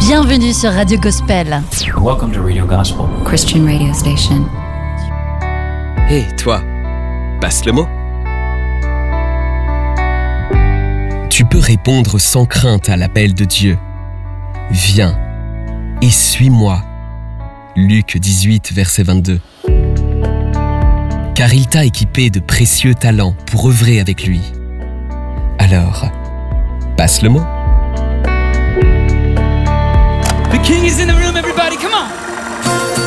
Bienvenue sur Radio Gospel. Welcome to Radio Gospel. Christian radio station. Hé, toi, passe le mot. Tu peux répondre sans crainte à l'appel de Dieu. Viens et suis-moi. Luc 18, verset 22. Car il t'a équipé de précieux talents pour œuvrer avec lui. Alors, passe le mot. The King is in the room, everybody, come on!